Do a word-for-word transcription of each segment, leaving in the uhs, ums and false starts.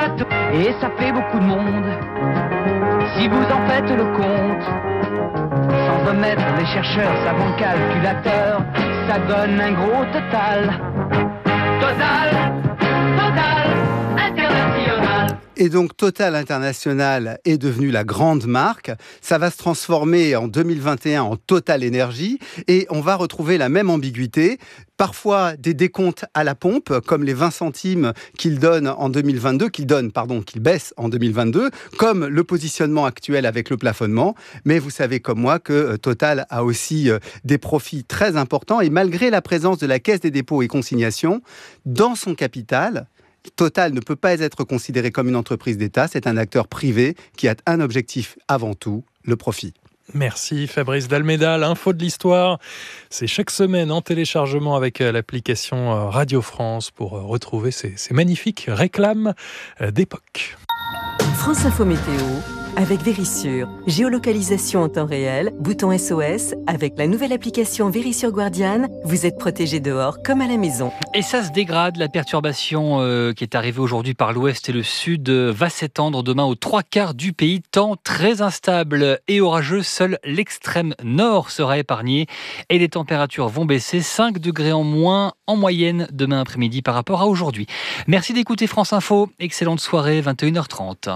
bateau. Et ça fait beaucoup de monde, si vous en faites le compte. Sans omettre les chercheurs, savants calculateurs, ça donne un gros total. Total, total, international. Et donc Total International est devenu la grande marque. Ça va se transformer en deux mille vingt et un en Total Énergie et on va retrouver la même ambiguïté. Parfois des décomptes à la pompe, comme les vingt centimes qu'il donne en deux mille vingt-deux, qu'il donne, pardon, qu'il baisse en deux mille vingt-deux, comme le positionnement actuel avec le plafonnement. Mais vous savez comme moi que Total a aussi des profits très importants et malgré la présence de la Caisse des dépôts et consignations dans son capital, Total ne peut pas être considéré comme une entreprise d'État, c'est un acteur privé qui a un objectif avant tout, le profit. Merci Fabrice d'Almeida. L'info de l'histoire, c'est chaque semaine en téléchargement avec l'application Radio France pour retrouver ces, ces magnifiques réclames d'époque. France Info Météo avec Vérissure. Géolocalisation en temps réel, bouton S O S. Avec la nouvelle application Vérissure Guardian, vous êtes protégé dehors comme à la maison. Et ça se dégrade. La perturbation euh, qui est arrivée aujourd'hui par l'ouest et le sud euh, va s'étendre demain aux trois quarts du pays. Temps très instable et orageux. Seul l'extrême nord sera épargné. Et les températures vont baisser. cinq degrés en moins en moyenne demain après-midi par rapport à aujourd'hui. Merci d'écouter France Info. Excellente soirée, vingt et une heures trente.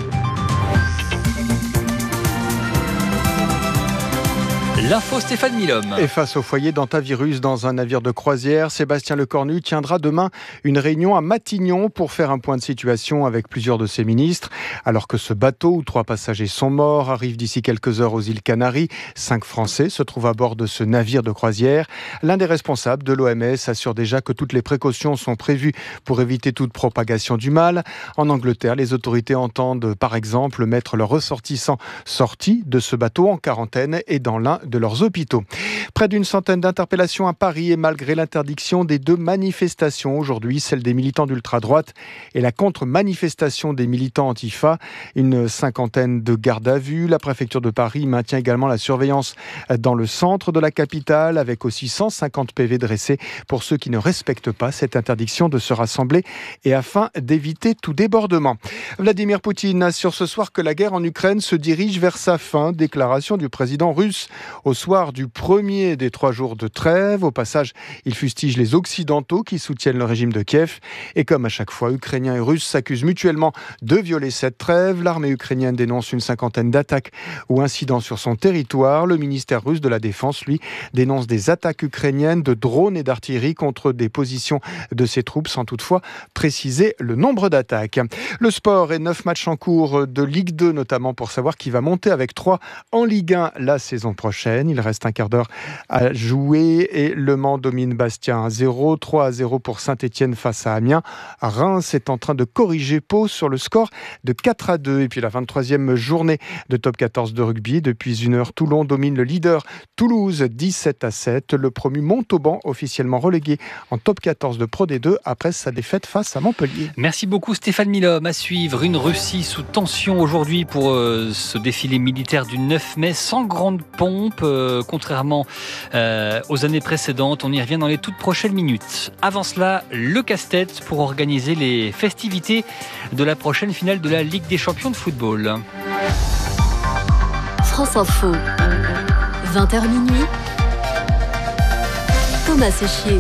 L'info Stéphane Milhomme. Et face au foyer d'antavirus dans un navire de croisière, Sébastien Lecornu tiendra demain une réunion à Matignon pour faire un point de situation avec plusieurs de ses ministres. Alors que ce bateau où trois passagers sont morts arrive d'ici quelques heures aux îles Canaries, cinq Français se trouvent à bord de ce navire de croisière. L'un des responsables de l'O M S assure déjà que toutes les précautions sont prévues pour éviter toute propagation du mal. En Angleterre, les autorités entendent par exemple mettre leurs ressortissants sortis de ce bateau en quarantaine et dans l'un de leurs hôpitaux. Près d'une centaine d'interpellations à Paris et malgré l'interdiction des deux manifestations aujourd'hui, celle des militants d'ultra-droite et la contre-manifestation des militants Antifa, une cinquantaine de gardes à vue. La préfecture de Paris maintient également la surveillance dans le centre de la capitale avec aussi cent cinquante P V dressés pour ceux qui ne respectent pas cette interdiction de se rassembler et afin d'éviter tout débordement. Vladimir Poutine assure ce soir que la guerre en Ukraine se dirige vers sa fin. Déclaration du président russe au soir du premier des trois jours de trêve. Au passage, il fustige les Occidentaux qui soutiennent le régime de Kiev. Et comme à chaque fois, Ukrainiens et Russes s'accusent mutuellement de violer cette trêve. L'armée ukrainienne dénonce une cinquantaine d'attaques ou incidents sur son territoire. Le ministère russe de la Défense, lui, dénonce des attaques ukrainiennes de drones et d'artillerie contre des positions de ses troupes, sans toutefois préciser le nombre d'attaques. Le sport et neuf matchs en cours de Ligue deux, notamment pour savoir qui va monter avec trois en Ligue un la saison prochaine. Il reste un quart d'heure à jouer et Le Mans domine Bastia un zéro, trois à zéro pour Saint-Etienne face à Amiens. Reims est en train de corriger Pau sur le score de quatre à deux. Et puis la vingt-troisième journée de top quatorze de rugby. Depuis une heure, Toulon domine le leader Toulouse dix-sept à sept. Le promu Montauban officiellement relégué en top quatorze de Pro D deux après sa défaite face à Montpellier. Merci beaucoup Stéphane Milhomme. À suivre, une Russie sous tension aujourd'hui pour euh, ce défilé militaire du neuf mai sans grande pompe. Euh, contrairement euh, aux années précédentes. On y revient dans les toutes prochaines minutes. Avant cela, le casse-tête pour organiser les festivités de la prochaine finale de la Ligue des champions de football. France Info, vingt heures minuit. Thomas Séchier.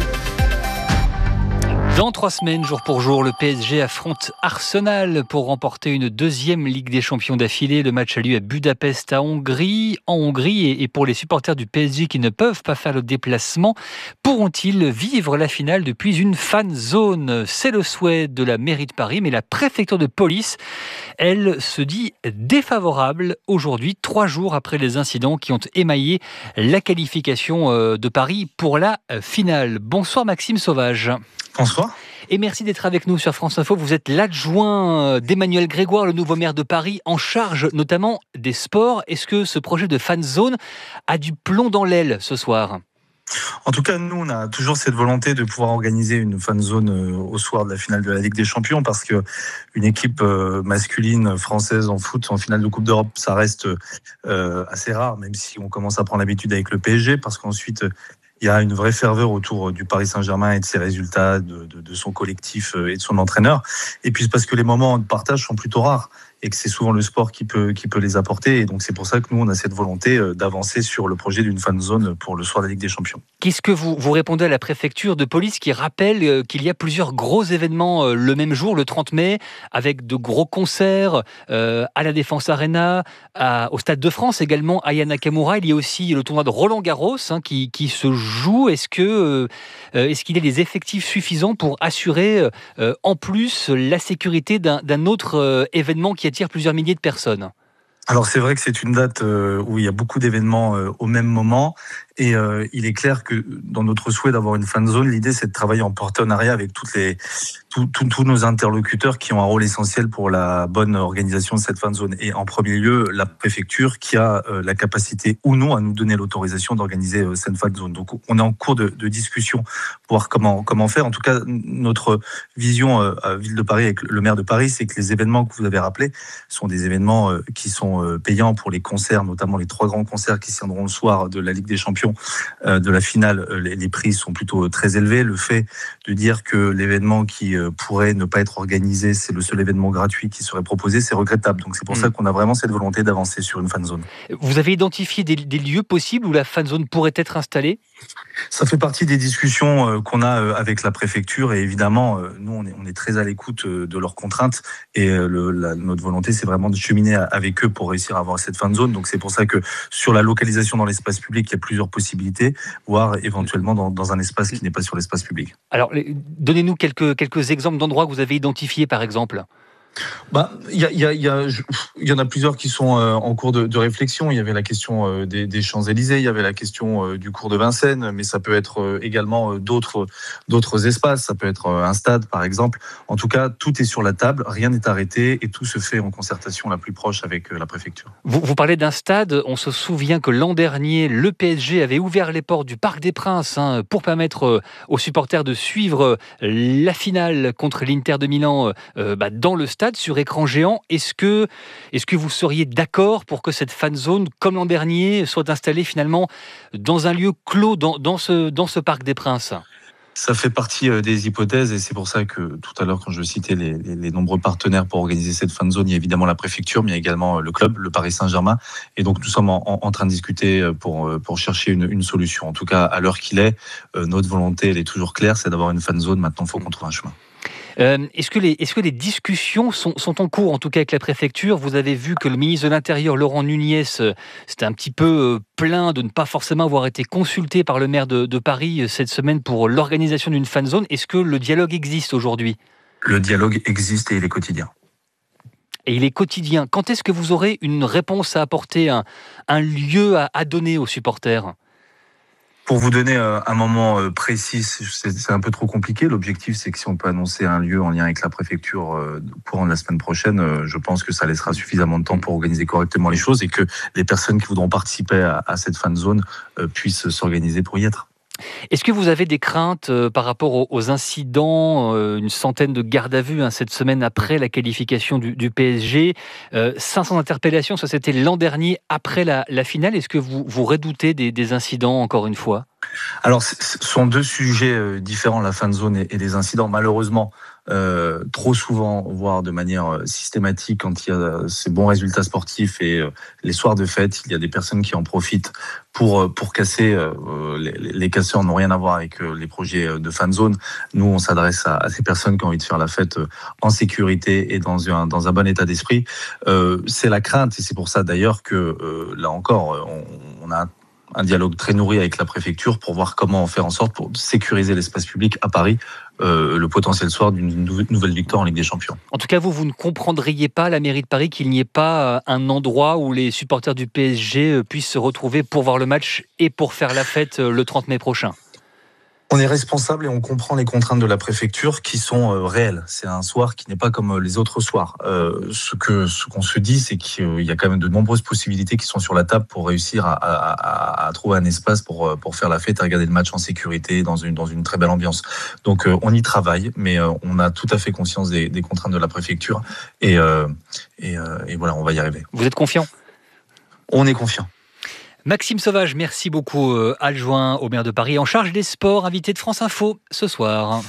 Dans trois semaines, jour pour jour, le P S G affronte Arsenal pour remporter une deuxième Ligue des Champions d'affilée. Le match a lieu à Budapest, à Hongrie, en Hongrie. Et pour les supporters du P S G qui ne peuvent pas faire le déplacement, pourront-ils vivre la finale depuis une fan zone ? C'est le souhait de la mairie de Paris, mais la préfecture de police, elle, se dit défavorable aujourd'hui, trois jours après les incidents qui ont émaillé la qualification de Paris pour la finale. Bonsoir Maxime Sauvage. Bonsoir. Et merci d'être avec nous sur France Info. Vous êtes l'adjoint d'Emmanuel Grégoire, le nouveau maire de Paris, en charge notamment des sports. Est-ce que ce projet de fan zone a du plomb dans l'aile ce soir ? En tout cas, nous, on a toujours cette volonté de pouvoir organiser une fan zone au soir de la finale de la Ligue des Champions, parce que une équipe masculine française en foot en finale de Coupe d'Europe, ça reste assez rare, même si on commence à prendre l'habitude avec le P S G, parce qu'ensuite il y a une vraie ferveur autour du Paris Saint-Germain et de ses résultats, de, de, de son collectif et de son entraîneur. Et puis c'est parce que les moments de partage sont plutôt rares et que c'est souvent le sport qui peut, qui peut les apporter. Et donc c'est pour ça que nous, on a cette volonté d'avancer sur le projet d'une fan zone pour le soir de la Ligue des Champions. Qu'est-ce que vous, vous répondez à la préfecture de police qui rappelle qu'il y a plusieurs gros événements le même jour, le trente mai, avec de gros concerts euh, à la Défense Arena, à, au Stade de France également, à Aya Nakamura. Il y a aussi le tournoi de Roland Garros hein, qui, qui se joue. Est-ce que euh, est-ce qu'il y a des effectifs suffisants pour assurer euh, en plus la sécurité d'un, d'un autre euh, événement qui attire plusieurs milliers de personnes? Alors c'est vrai que c'est une date où il y a beaucoup d'événements au même moment et euh, il est clair que dans notre souhait d'avoir une fan zone, l'idée c'est de travailler en partenariat avec toutes les, tous, tous, tous nos interlocuteurs qui ont un rôle essentiel pour la bonne organisation de cette fan zone. Et en premier lieu, la préfecture qui a euh, la capacité ou non à nous donner l'autorisation d'organiser euh, cette fan zone. Donc on est en cours de, de discussion pour voir comment, comment faire. En tout cas, notre vision euh, à Ville de Paris avec le maire de Paris, c'est que les événements que vous avez rappelés sont des événements euh, qui sont euh, payants pour les concerts, notamment les trois grands concerts qui se tiendront le soir de la Ligue des Champions. De la finale, les prix sont plutôt très élevés. Le fait de dire que l'événement qui pourrait ne pas être organisé, c'est le seul événement gratuit qui serait proposé, c'est regrettable. Donc c'est pour mmh. ça qu'on a vraiment cette volonté d'avancer sur une fan zone. Vous avez identifié des, des lieux possibles où la fan zone pourrait être installée ? Ça fait partie des discussions qu'on a avec la préfecture et évidemment, nous on est, on est très à l'écoute de leurs contraintes et le, la, notre volonté c'est vraiment de cheminer avec eux pour réussir à avoir cette fan zone. Donc c'est pour ça que sur la localisation dans l'espace public, il y a plusieurs possibilités, voire éventuellement dans, dans un espace qui n'est pas sur l'espace public. Alors donnez-nous quelques, quelques exemples d'endroits que vous avez identifiés par exemple. Bah, il y, y, y, y, y en a plusieurs qui sont euh, en cours de, de réflexion. Il y avait la question euh, des, des Champs-Élysées, il y avait la question euh, du cours de Vincennes, mais ça peut être euh, également euh, d'autres, d'autres espaces. Ça peut être euh, un stade, par exemple. En tout cas, tout est sur la table, rien n'est arrêté et tout se fait en concertation la plus proche avec euh, la préfecture. Vous, vous parlez d'un stade. On se souvient que l'an dernier, le P S G avait ouvert les portes du Parc des Princes hein, pour permettre euh, aux supporters de suivre euh, la finale contre l'Inter de Milan euh, bah, dans le stade. Sur écran géant, est-ce que, est-ce que vous seriez d'accord pour que cette fan zone, comme l'an dernier, soit installée finalement dans un lieu clos, dans, dans, ce, dans ce Parc des Princes ? Ça fait partie des hypothèses et c'est pour ça que tout à l'heure, quand je citais les, les, les nombreux partenaires pour organiser cette fan zone, il y a évidemment la préfecture, mais il y a également le club, le Paris Saint-Germain. Et donc nous sommes en, en train de discuter pour, pour chercher une, une solution. En tout cas, à l'heure qu'il est, notre volonté, elle est toujours claire, c'est d'avoir une fan zone. Maintenant, il faut qu'on trouve un chemin. Euh, est-ce que les, est-ce que les discussions sont, sont en cours, en tout cas avec la préfecture ? Vous avez vu que le ministre de l'Intérieur, Laurent Nunez, c'était un petit peu plaint de ne pas forcément avoir été consulté par le maire de, de Paris cette semaine pour l'organisation d'une fan zone. Est-ce que le dialogue existe aujourd'hui ? Le dialogue existe et il est quotidien. Et il est quotidien. Quand est-ce que vous aurez une réponse à apporter, un, un lieu à, à donner aux supporters ? Pour vous donner un moment précis, c'est un peu trop compliqué. L'objectif, c'est que si on peut annoncer un lieu en lien avec la préfecture courant de la semaine prochaine, je pense que ça laissera suffisamment de temps pour organiser correctement les choses et que les personnes qui voudront participer à cette fan zone puissent s'organiser pour y être. Est-ce que vous avez des craintes euh, par rapport aux incidents, euh, une centaine de gardes à vue hein, cette semaine après la qualification du, du P S G, euh, cinq cents interpellations, ça c'était l'an dernier après la, la finale. Est-ce que vous, vous redoutez des, des incidents encore une fois ? Alors, ce sont deux sujets différents, la fan zone et, et les incidents. Malheureusement, euh, trop souvent, voire de manière systématique, quand il y a ces bons résultats sportifs et euh, les soirs de fête, il y a des personnes qui en profitent pour pour casser. Euh, les, les casseurs n'ont rien à voir avec euh, les projets de fan zone. Nous, on s'adresse à, à ces personnes qui ont envie de faire la fête en sécurité et dans un dans un bon état d'esprit. Euh, c'est la crainte et c'est pour ça d'ailleurs que euh, là encore, on, on a un dialogue très nourri avec la préfecture pour voir comment faire en sorte pour sécuriser l'espace public à Paris, euh, le potentiel soir d'une nouvelle victoire en Ligue des Champions. En tout cas, vous, vous ne comprendriez pas, la mairie de Paris, qu'il n'y ait pas un endroit où les supporters du P S G puissent se retrouver pour voir le match et pour faire la fête le trente mai prochain. On est responsable et on comprend les contraintes de la préfecture qui sont euh, réelles. C'est un soir qui n'est pas comme les autres soirs. Euh, ce que ce qu'on se dit, c'est qu'il y a quand même de nombreuses possibilités qui sont sur la table pour réussir à, à, à, à trouver un espace pour pour faire la fête, à regarder le match en sécurité, dans une dans une très belle ambiance. Donc euh, on y travaille, mais euh, on a tout à fait conscience des, des contraintes de la préfecture et euh, et, euh, et voilà, on va y arriver. Vous êtes confiant ? On est confiant. Maxime Sauvage, merci beaucoup, euh, adjoint au maire de Paris en charge des sports, invité de France Info ce soir.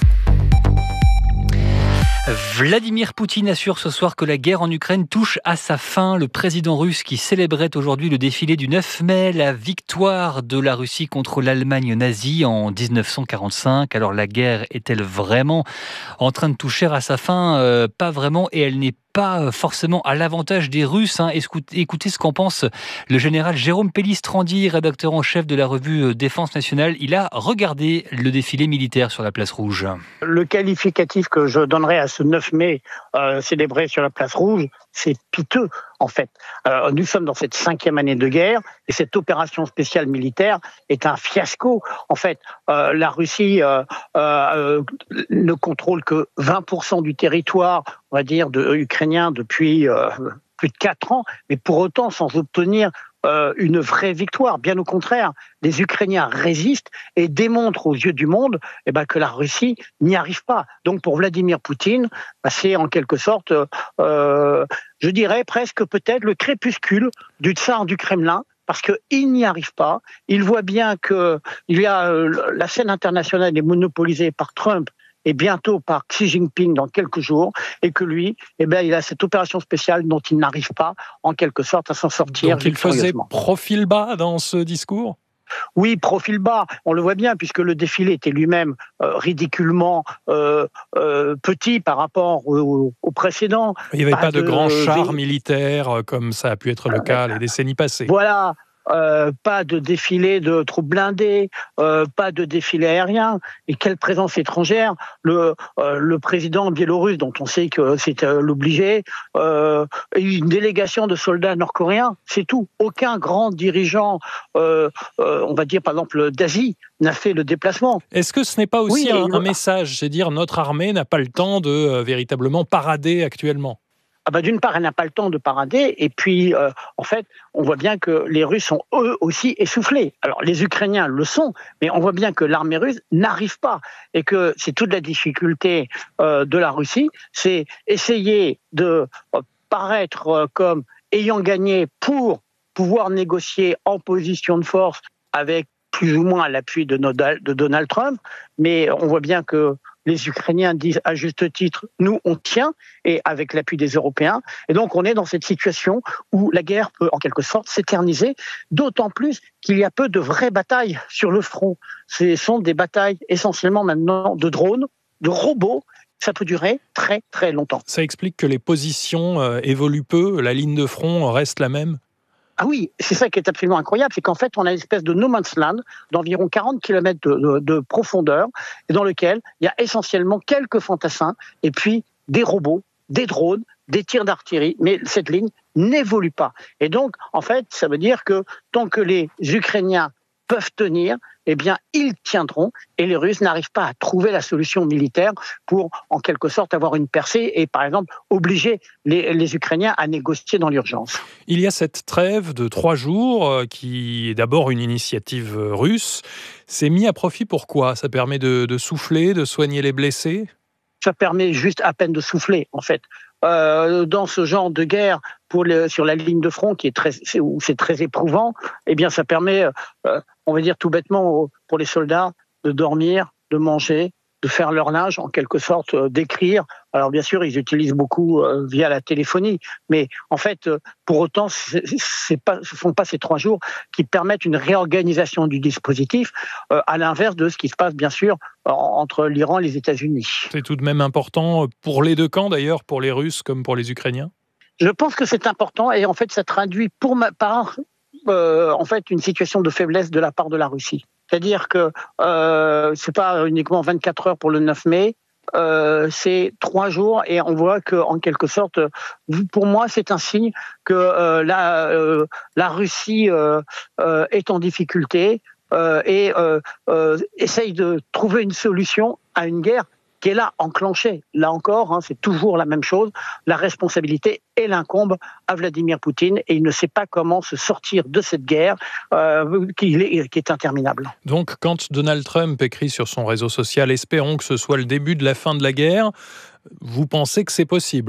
Vladimir Poutine assure ce soir que la guerre en Ukraine touche à sa fin. Le président russe qui célébrait aujourd'hui le défilé du neuf mai, la victoire de la Russie contre l'Allemagne nazie en dix-neuf cent quarante-cinq. Alors la guerre est-elle vraiment en train de toucher à sa fin ? euh, Pas vraiment, et elle n'est pas forcément à l'avantage des Russes. Hein. Écoutez ce qu'en pense le général Jérôme Pellistrandi, rédacteur en chef de la revue Défense nationale. Il a regardé le défilé militaire sur la place Rouge. Le qualificatif que je donnerais à ce neuf mai euh, célébré sur la place Rouge, c'est piteux en fait. Euh, nous sommes dans cette cinquième année de guerre et cette opération spéciale militaire est un fiasco. En fait, euh, la Russie euh, euh, ne contrôle que vingt pour cent du territoire, on va dire, de, ukrainien depuis euh, plus de quatre ans, mais pour autant sans obtenir euh, une vraie victoire. Bien au contraire, les Ukrainiens résistent et démontrent aux yeux du monde eh ben, que la Russie n'y arrive pas. Donc pour Vladimir Poutine, bah, c'est en quelque sorte, euh, je dirais presque peut-être le crépuscule du tsar du Kremlin, parce qu'il n'y arrive pas. Il voit bien que il y a, euh, la scène internationale est monopolisée par Trump et bientôt par Xi Jinping dans quelques jours, et que lui, eh ben, il a cette opération spéciale dont il n'arrive pas, en quelque sorte, à s'en sortir. Donc il faisait profil bas dans ce discours ? Oui, profil bas, on le voit bien, puisque le défilé était lui-même euh, ridiculement euh, euh, petit par rapport au, au précédent. Il n'y avait pas, pas de, de grands chars euh, militaires, comme ça a pu être le cas les décennies passées. Voilà. Euh, pas de défilé de troupes blindées, euh, pas de défilé aérien. Et quelle présence étrangère. Le, euh, le président biélorusse, dont on sait que c'est euh, l'obligé, euh, une délégation de soldats nord-coréens, c'est tout. Aucun grand dirigeant, euh, euh, on va dire par exemple d'Asie, n'a fait le déplacement. Est-ce que ce n'est pas aussi oui, un, un message, c'est dire notre armée n'a pas le temps de euh, véritablement parader actuellement ? Ah bah d'une part, elle n'a pas le temps de parader, et puis, euh, en fait, on voit bien que les Russes sont eux aussi essoufflés. Alors, les Ukrainiens le sont, mais on voit bien que l'armée russe n'arrive pas, et que c'est toute la difficulté euh, de la Russie, c'est essayer de euh, paraître euh, comme ayant gagné pour pouvoir négocier en position de force avec plus ou moins l'appui de, de Donald Trump, mais on voit bien que les Ukrainiens disent à juste titre, nous on tient, et avec l'appui des Européens. Et donc on est dans cette situation où la guerre peut en quelque sorte s'éterniser, d'autant plus qu'il y a peu de vraies batailles sur le front. Ce sont des batailles essentiellement maintenant de drones, de robots. Ça peut durer très très longtemps. Ça explique que les positions euh, évoluent peu, la ligne de front reste la même ? Ah oui, c'est ça qui est absolument incroyable, c'est qu'en fait, on a une espèce de no man's land d'environ quarante kilomètres de, de, de profondeur, et dans lequel il y a essentiellement quelques fantassins, et puis des robots, des drones, des tirs d'artillerie, mais cette ligne n'évolue pas. Et donc, en fait, ça veut dire que tant que les Ukrainiens peuvent tenir, eh bien, ils tiendront, et les Russes n'arrivent pas à trouver la solution militaire pour, en quelque sorte, avoir une percée et, par exemple, obliger les, les Ukrainiens à négocier dans l'urgence. Il y a cette trêve de trois jours euh, qui est d'abord une initiative russe. C'est mis à profit pour quoi ? Ça permet de, de souffler, de soigner les blessés ? Ça permet juste à peine de souffler, en fait. Euh, dans ce genre de guerre pour les, sur la ligne de front qui est très, c'est, où c'est très éprouvant, eh bien ça permet, euh, on va dire tout bêtement, pour les soldats de dormir, de manger, de faire leur linge, en quelque sorte, euh, d'écrire. Alors bien sûr, ils utilisent beaucoup euh, via la téléphonie, mais en fait, euh, pour autant, c'est, c'est pas, ce ne sont pas ces trois jours qui permettent une réorganisation du dispositif, euh, à l'inverse de ce qui se passe, bien sûr, en, entre l'Iran et les États-Unis. C'est tout de même important pour les deux camps, d'ailleurs, pour les Russes comme pour les Ukrainiens ? Je pense que c'est important, et en fait, ça traduit pour ma part, euh, en fait, une situation de faiblesse de la part de la Russie. C'est-à-dire que euh, c'est pas uniquement vingt-quatre heures pour le neuf mai, euh, c'est trois jours, et on voit que, en quelque sorte, pour moi, c'est un signe que euh, la, euh, la Russie euh, euh, est en difficulté euh, et euh, euh, essaye de trouver une solution à une guerre qui est là, enclenchée. Là encore, hein, c'est toujours la même chose. La responsabilité, elle incombe à Vladimir Poutine, et il ne sait pas comment se sortir de cette guerre euh, qui, est, qui est interminable. Donc, quand Donald Trump écrit sur son réseau social « Espérons que ce soit le début de la fin de la guerre », vous pensez que c'est possible ?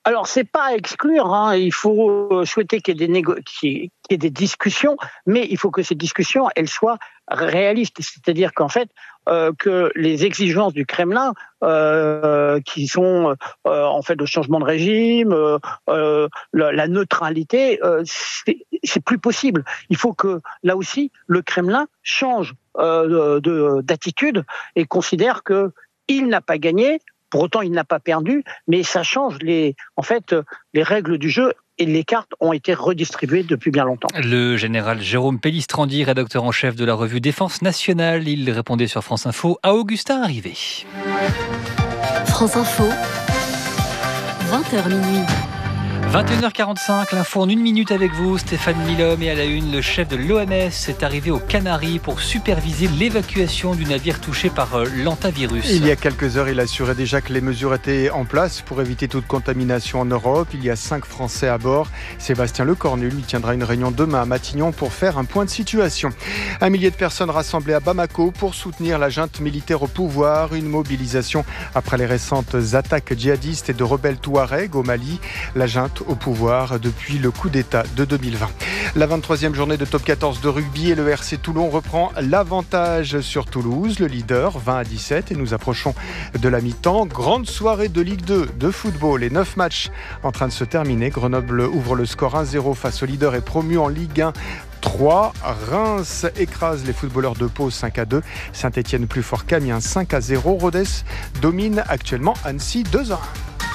Alors, c'est pas à exclure. Hein. Il faut souhaiter qu'il y ait des négo- qu'il y ait des discussions, mais il faut que ces discussions, elles soient réalistes. C'est-à-dire qu'en fait, euh, que les exigences du Kremlin, euh, qui sont euh, en fait le changement de régime, euh, euh, la, la neutralité, euh, c'est, c'est plus possible. Il faut que là aussi, le Kremlin change euh, de, d'attitude et considère que il n'a pas gagné. Pour autant, il n'a pas perdu, mais ça change les, en fait, les règles du jeu et les cartes ont été redistribuées depuis bien longtemps. Le général Jérôme Pellistrandi, rédacteur en chef de la revue Défense Nationale, il répondait sur France Info à Augustin Arrivé. France Info, vingt heures minuit. vingt et une heures quarante-cinq, l'info en une minute avec vous, Stéphane Milhomme. Et à la une, le chef de l'O M S est arrivé aux Canaries pour superviser l'évacuation du navire touché par l'hantavirus. Il y a quelques heures, il assurait déjà que les mesures étaient en place pour éviter toute contamination en Europe. Il y a cinq Français à bord. Sébastien Lecornu lui tiendra une réunion demain à Matignon pour faire un point de situation. Un millier de personnes rassemblées à Bamako pour soutenir la junte militaire au pouvoir. Une mobilisation après les récentes attaques djihadistes et de rebelles touaregs au Mali. La junte au pouvoir depuis le coup d'État de deux mille vingt. La vingt-troisième journée de top quatorze de rugby et le R C Toulon reprend l'avantage sur Toulouse, le leader vingt à dix-sept, et nous approchons de la mi-temps. Grande soirée de Ligue deux de football, les neuf matchs en train de se terminer. Grenoble ouvre le score un zéro face au leader et promu en Ligue un. trois. Reims écrase les footballeurs de Pau cinq à deux. Saint-Etienne plus fort qu'Amiens cinq à zéro. Rodez domine actuellement Annecy deux à un.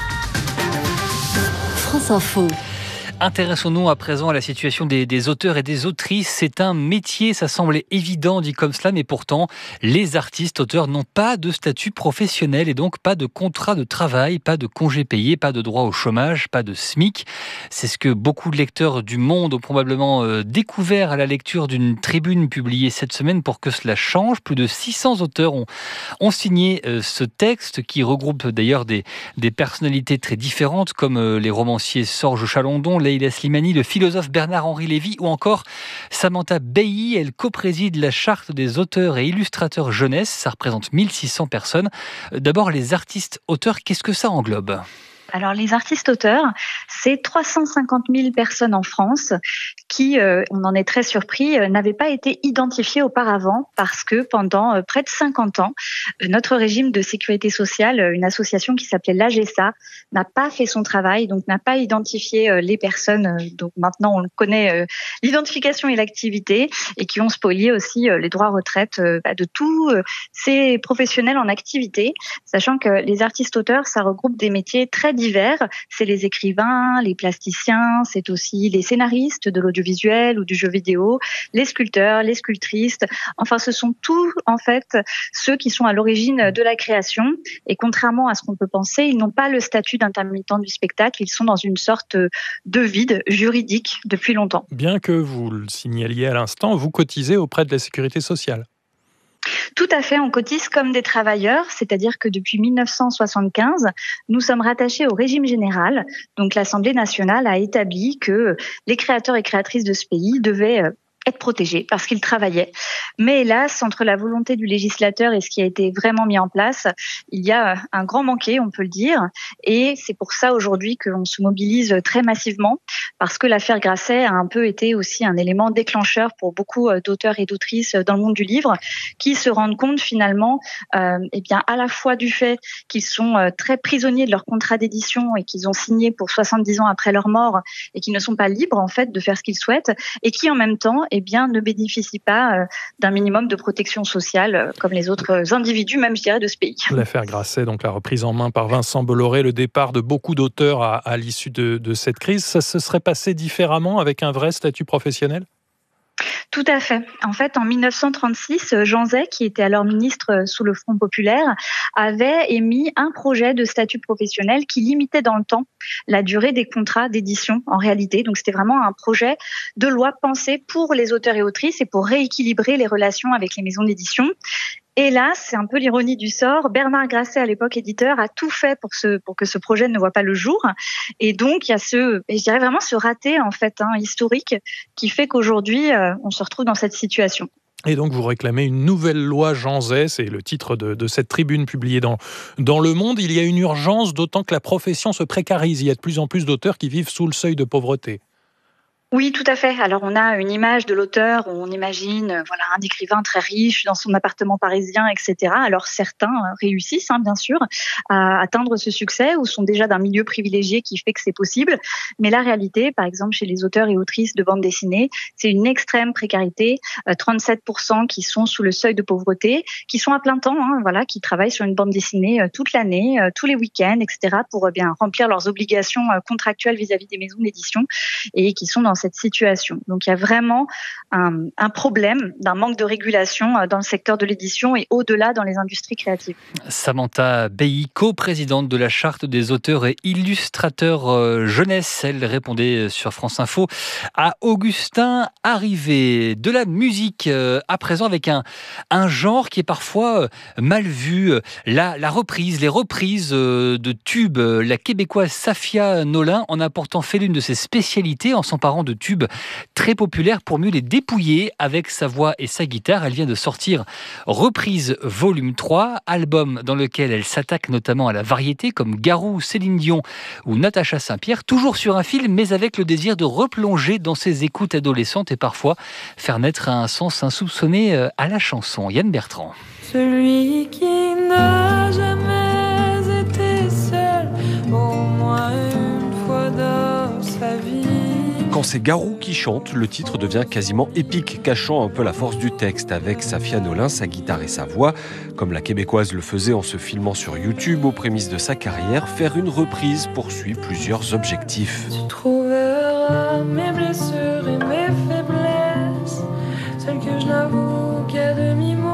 France Info. Intéressons-nous à présent à la situation des, des auteurs et des autrices. C'est un métier, ça semble évident dit comme cela, mais pourtant, les artistes auteurs n'ont pas de statut professionnel et donc pas de contrat de travail, pas de congé payé, pas de droit au chômage, pas de SMIC. C'est ce que beaucoup de lecteurs du Monde ont probablement euh, découvert à la lecture d'une tribune publiée cette semaine pour que cela change. Plus de six cents auteurs ont, ont signé euh, ce texte qui regroupe d'ailleurs des, des personnalités très différentes comme euh, les romanciers Sorge Chalandon, Leïla Slimani, le philosophe Bernard-Henri Lévy ou encore Samantha Bailly. Elle co-préside la charte des auteurs et illustrateurs jeunesse. Ça représente mille six cents personnes. D'abord, les artistes auteurs, qu'est-ce que ça englobe ? Alors les artistes-auteurs, c'est trois cent cinquante mille personnes en France qui, euh, on en est très surpris, euh, n'avaient pas été identifiées auparavant parce que pendant euh, près de cinquante ans, euh, notre régime de sécurité sociale, euh, une association qui s'appelait l'A G E S A, n'a pas fait son travail, donc n'a pas identifié euh, les personnes, euh, donc maintenant on connaît euh, l'identification et l'activité, et qui ont spolié aussi euh, les droits retraite euh, bah, de tous euh, ces professionnels en activité, sachant que les artistes-auteurs, ça regroupe des métiers très divers. C'est les écrivains, les plasticiens, c'est aussi les scénaristes de l'audiovisuel ou du jeu vidéo, les sculpteurs, les sculptrices. Enfin, ce sont tous, en fait, ceux qui sont à l'origine de la création. Et contrairement à ce qu'on peut penser, ils n'ont pas le statut d'intermittent du spectacle. Ils sont dans une sorte de vide juridique depuis longtemps. Bien que vous le signaliez à l'instant, vous cotisez auprès de la sécurité sociale. Tout à fait, on cotise comme des travailleurs, c'est-à-dire que depuis mille neuf cent soixante-quinze, nous sommes rattachés au régime général. Donc l'Assemblée nationale a établi que les créateurs et créatrices de ce pays devaient être protégés parce qu'ils travaillaient. Mais hélas, entre la volonté du législateur et ce qui a été vraiment mis en place, il y a un grand manqué, on peut le dire. Et c'est pour ça aujourd'hui qu'on se mobilise très massivement, parce que l'affaire Grasset a un peu été aussi un élément déclencheur pour beaucoup d'auteurs et d'autrices dans le monde du livre, qui se rendent compte finalement, euh, eh bien, à la fois du fait qu'ils sont très prisonniers de leur contrat d'édition et qu'ils ont signé pour soixante-dix ans après leur mort et qu'ils ne sont pas libres en fait de faire ce qu'ils souhaitent, et qui en même temps eh bien, ne bénéficient pas euh, d'un minimum de protection sociale euh, comme les autres individus, même je dirais, de ce pays. L'affaire Grasset, donc la reprise en main par Vincent Bolloré, le départ de beaucoup d'auteurs à, à l'issue de, de cette crise, ça se serait passé différemment avec un vrai statut professionnel ? Tout à fait. En fait, en mille neuf cent trente-six, Jean Zay, qui était alors ministre sous le Front populaire, avait émis un projet de statut professionnel qui limitait dans le temps la durée des contrats d'édition en réalité. Donc, c'était vraiment un projet de loi pensé pour les auteurs et autrices et pour rééquilibrer les relations avec les maisons d'édition. Et là, c'est un peu l'ironie du sort. Bernard Grasset, à l'époque éditeur, a tout fait pour, ce, pour que ce projet ne voit pas le jour. Et donc, il y a ce, je dirais vraiment ce raté en fait hein, historique qui fait qu'aujourd'hui, euh, on se retrouve dans cette situation. Et donc, vous réclamez une nouvelle loi Jean Zay, c'est le titre de, de cette tribune publiée dans, dans Le Monde. Il y a une urgence, d'autant que la profession se précarise. Il y a de plus en plus d'auteurs qui vivent sous le seuil de pauvreté. Oui, tout à fait. Alors, on a une image de l'auteur où on imagine voilà, un écrivain très riche dans son appartement parisien, et cetera. Alors, certains réussissent, hein, bien sûr, à atteindre ce succès ou sont déjà d'un milieu privilégié qui fait que c'est possible. Mais la réalité, par exemple, chez les auteurs et autrices de bande dessinée, c'est une extrême précarité. trente-sept pour cent qui sont sous le seuil de pauvreté, qui sont à plein temps, hein, voilà, qui travaillent sur une bande dessinée toute l'année, tous les week-ends, et cetera, pour bien remplir leurs obligations contractuelles vis-à-vis des maisons d'édition et qui sont dans cette situation. Donc il y a vraiment un, un problème d'un manque de régulation dans le secteur de l'édition et au-delà dans les industries créatives. Samantha Bailly, coprésidente de la Charte des auteurs et illustrateurs jeunesse, elle répondait sur France Info à Augustin Arrivé. De la musique à présent avec un, un genre qui est parfois mal vu, la, la reprise, les reprises de tubes. La québécoise Safia Nolin en a pourtant fait l'une de ses spécialités en s'emparant de tubes très populaires pour mieux les dépouiller avec sa voix et sa guitare. Elle vient de sortir Reprise volume trois, album dans lequel elle s'attaque notamment à la variété comme Garou, Céline Dion ou Natacha Saint-Pierre, toujours sur un fil mais avec le désir de replonger dans ses écoutes adolescentes et parfois faire naître un sens insoupçonné à la chanson. Yann Bertrand. Celui qui n'a jamais été seul au moins une fois dans sa vie. Quand c'est Garou qui chante, le titre devient quasiment épique, cachant un peu la force du texte avec Safia Nolin, sa guitare et sa voix. Comme la québécoise le faisait en se filmant sur YouTube aux prémices de sa carrière, faire une reprise poursuit plusieurs objectifs. Tu trouveras mes blessures et mes faiblesses, celles que je n'avoue qu'à demi-mot.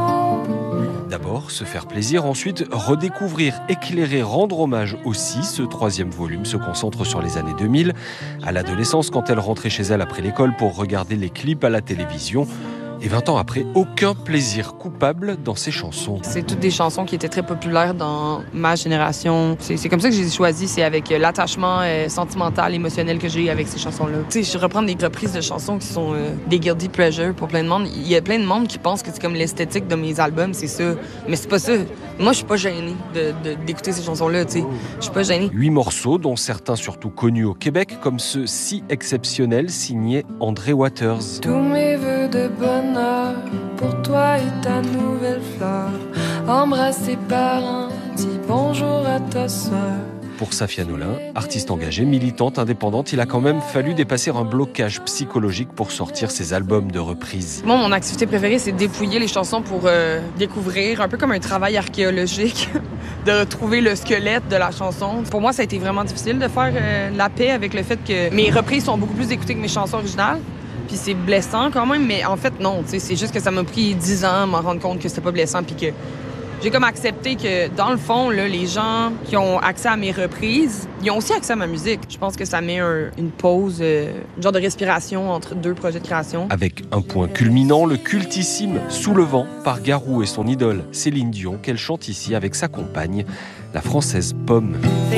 D'abord, se faire plaisir, ensuite redécouvrir, éclairer, rendre hommage aussi. Ce troisième volume se concentre sur les années deux mille, à l'adolescence quand elle rentrait chez elle après l'école pour regarder les clips à la télévision. Et vingt ans après, aucun plaisir coupable dans ses chansons. C'est toutes des chansons qui étaient très populaires dans ma génération. C'est, c'est comme ça que j'ai choisi, c'est avec l'attachement euh, sentimental, émotionnel que j'ai avec ces chansons-là. Tu sais, je reprends des reprises de chansons qui sont euh, des guilty pleasures pour plein de monde. Il y a plein de monde qui pense que c'est comme l'esthétique de mes albums, c'est ça. Mais c'est pas ça. Moi, je suis pas gênée de, de, d'écouter ces chansons-là, tu sais. Je suis pas gênée. Huit morceaux, dont certains surtout connus au Québec, comme ce Si exceptionnel signé André Waters. Tous mes vœux de bonheur pour toi et ta nouvelle fleur. Embrasse tes parents, dis bonjour à ta sœur. Pour Safia Nolin, artiste engagée, militante, indépendante, il a quand même fallu dépasser un blocage psychologique pour sortir ses albums de reprise. Moi, mon activité préférée, c'est dépouiller les chansons pour euh, découvrir, un peu comme un travail archéologique, de retrouver le squelette de la chanson. Pour moi, ça a été vraiment difficile de faire euh, la paix avec le fait que mes reprises sont beaucoup plus écoutées que mes chansons originales. Puis c'est blessant quand même, mais en fait, non. C'est juste que ça m'a pris dix ans à m'en rendre compte que c'était pas blessant, puis que j'ai comme accepté que, dans le fond, là, les gens qui ont accès à mes reprises, ils ont aussi accès à ma musique. Je pense que ça met un, une pause, euh, une genre de respiration entre deux projets de création. Avec un point culminant, le cultissime Sous le vent par Garou et son idole Céline Dion, qu'elle chante ici avec sa compagne, la française Pomme.